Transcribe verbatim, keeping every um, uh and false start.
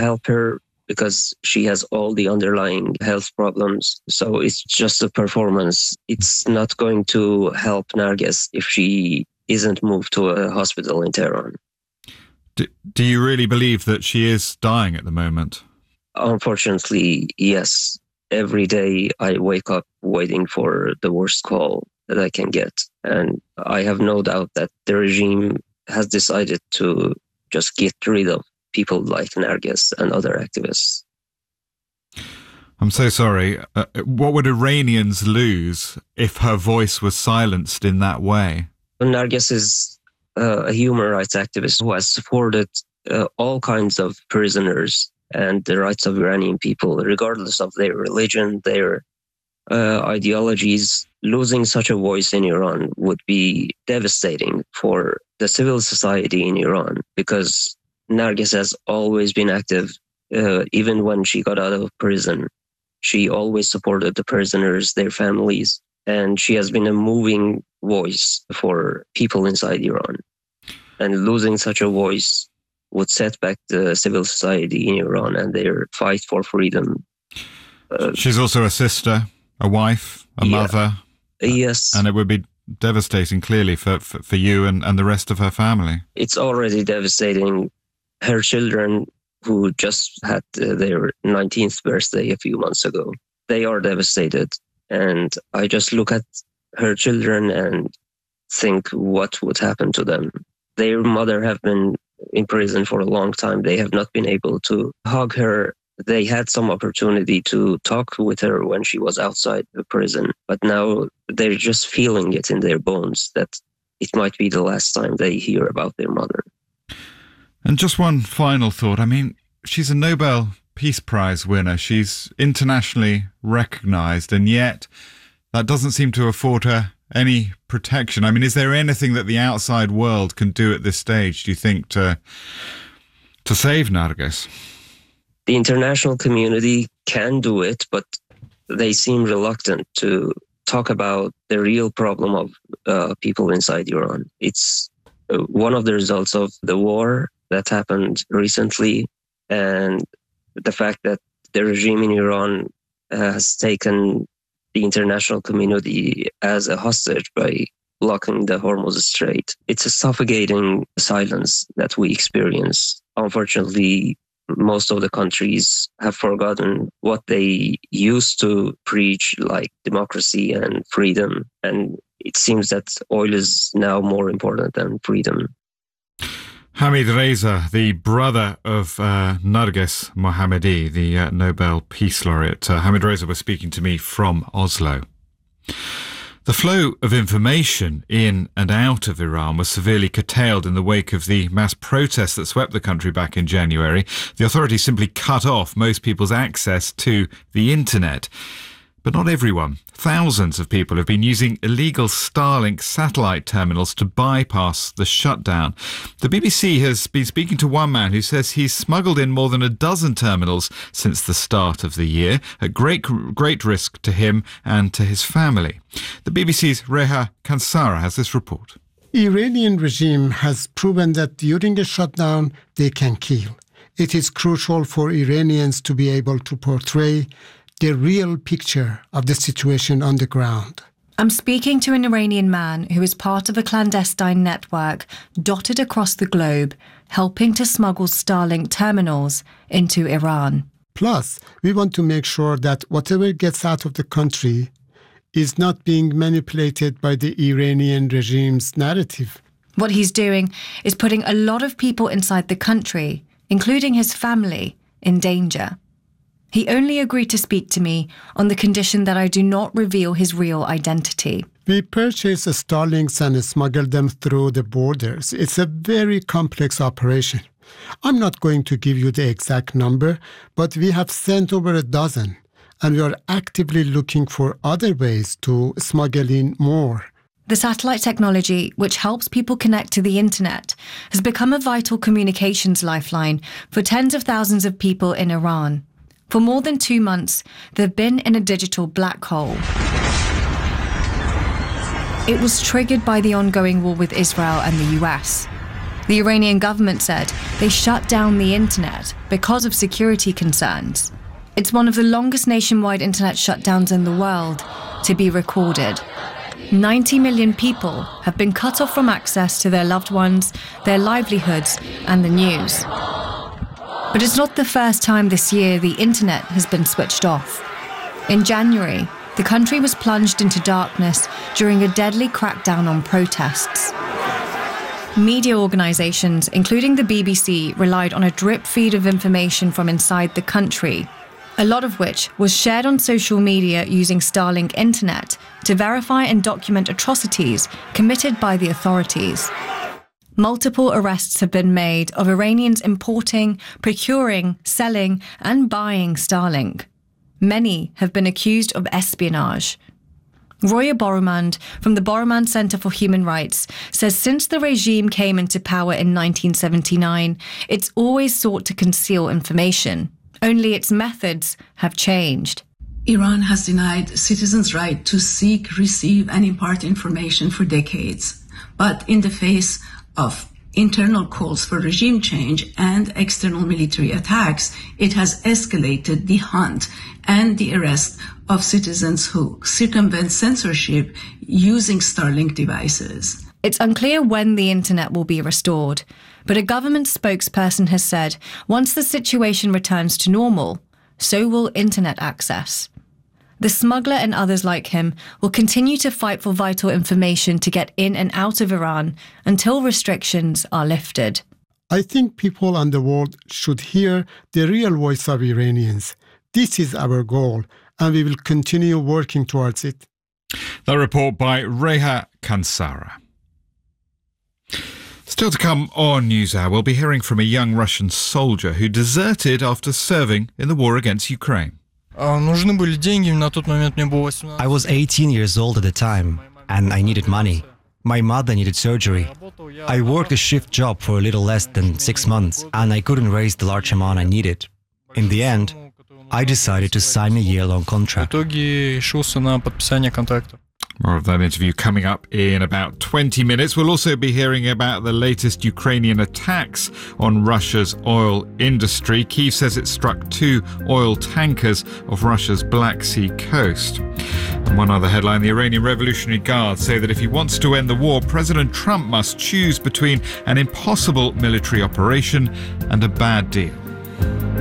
help her because she has all the underlying health problems. So it's just a performance. It's not going to help Narges if she isn't moved to a hospital in Tehran. Do, do you really believe that she is dying at the moment? Unfortunately, yes. Every day I wake up waiting for the worst call that I can get. And I have no doubt that the regime has decided to just get rid of people like Narges and other activists. I'm so sorry. Uh, what would Iranians lose if her voice was silenced in that way? Narges is uh, a human rights activist who has supported uh, all kinds of prisoners and the rights of Iranian people, regardless of their religion, their uh, ideologies. Losing such a voice in Iran would be devastating for the civil society in Iran, because Narges has always been active, uh, even when she got out of prison. She always supported the prisoners, their families, and she has been a moving voice for people inside Iran. And losing such a voice would set back the civil society in Iran and their fight for freedom. Uh, She's also a sister, a wife, a yeah. mother. Yes. And it would be devastating, clearly, for, for, for you and, and the rest of her family. It's already devastating. Her children, who just had uh, their nineteenth birthday a few months ago, they are devastated. And I just look at her children and think what would happen to them. Their mother have been in prison for a long time. They have not been able to hug her. They had some opportunity to talk with her when she was outside the prison, but now they're just feeling it in their bones that it might be the last time they hear about their mother. And just one final thought. I mean, she's a Nobel Peace Prize winner. She's internationally recognized, and yet that doesn't seem to afford her any protection. I mean, is there anything that the outside world can do at this stage, do you think, to to save Narges? The international community can do it, but they seem reluctant to talk about the real problem of uh, people inside Iran. It's uh, one of the results of the war that happened recently, and the fact that the regime in Iran has taken the international community as a hostage by blocking the Hormuz Strait. It's a suffocating silence that we experience. Unfortunately, most of the countries have forgotten what they used to preach, like democracy and freedom. And it seems that oil is now more important than freedom. Hamid Reza, the brother of uh, Narges Mohammadi, the uh, Nobel Peace Laureate. Uh, Hamid Reza was speaking to me from Oslo. The flow of information in and out of Iran was severely curtailed in the wake of the mass protests that swept the country back in January. The authorities simply cut off most people's access to the internet. But not everyone. Thousands of people have been using illegal Starlink satellite terminals to bypass the shutdown. The B B C has been speaking to one man who says he's smuggled in more than a dozen terminals since the start of the year, at great great risk to him and to his family. The B B C's Reha Kansara has this report. Iranian regime has proven that during a shutdown they can kill. It is crucial for Iranians to be able to portray the real picture of the situation on the ground. I'm speaking to an Iranian man who is part of a clandestine network dotted across the globe, helping to smuggle Starlink terminals into Iran. Plus, we want to make sure that whatever gets out of the country is not being manipulated by the Iranian regime's narrative. What he's doing is putting a lot of people inside the country, including his family, in danger. He only agreed to speak to me on the condition that I do not reveal his real identity. We purchase Starlinks and smuggle them through the borders. It's a very complex operation. I'm not going to give you the exact number, but we have sent over a dozen, and we are actively looking for other ways to smuggle in more. The satellite technology, which helps people connect to the internet, has become a vital communications lifeline for tens of thousands of people in Iran. For more than two months, they've been in a digital black hole. It was triggered by the ongoing war with Israel and the U S. The Iranian government said they shut down the internet because of security concerns. It's one of the longest nationwide internet shutdowns in the world to be recorded. ninety million people have been cut off from access to their loved ones, their livelihoods, and the news. But it's not the first time this year the internet has been switched off. In January, the country was plunged into darkness during a deadly crackdown on protests. Media organisations, including the B B C, relied on a drip feed of information from inside the country, a lot of which was shared on social media using Starlink internet to verify and document atrocities committed by the authorities. Multiple arrests have been made of Iranians importing, procuring, selling, and buying Starlink. Many have been accused of espionage. Roya Borumand from the Borumand Center for Human Rights says since the regime came into power in nineteen seventy-nine, it's always sought to conceal information. Only its methods have changed. Iran has denied citizens' right to seek, receive, and impart information for decades. But in the face of internal calls for regime change and external military attacks, it has escalated the hunt and the arrest of citizens who circumvent censorship using Starlink devices. It's unclear when the internet will be restored, but a government spokesperson has said once the situation returns to normal, so will internet access. The smuggler and others like him will continue to fight for vital information to get in and out of Iran until restrictions are lifted. I think people in the world should hear the real voice of Iranians. This is our goal, and we will continue working towards it. That report by Reha Kansara. Still to come on NewsHour, we'll be hearing from a young Russian soldier who deserted after serving in the war against Ukraine. I was eighteen years old at the time, and I needed money. My mother needed surgery. I worked a shift job for a little less than six months, and I couldn't raise the large amount I needed. In the end, I decided to sign a year-long contract. More of that interview coming up in about twenty minutes. We'll also be hearing about the latest Ukrainian attacks on Russia's oil industry. Kyiv says it struck two oil tankers off Russia's Black Sea coast. And one other headline, the Iranian Revolutionary Guard say that if he wants to end the war, President Trump must choose between an impossible military operation and a bad deal.